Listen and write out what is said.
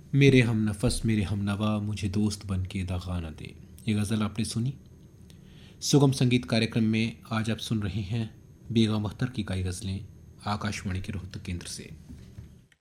मेरे हम नफस मेरे हम नवा मुझे दोस्त बन के दगा न दे। ये गज़ल आपने सुनी। सुगम संगीत कार्यक्रम में आज आप सुन रहे हैं बेगम अख्तर की कई गज़लें आकाशवाणी के रोहतक केंद्र से।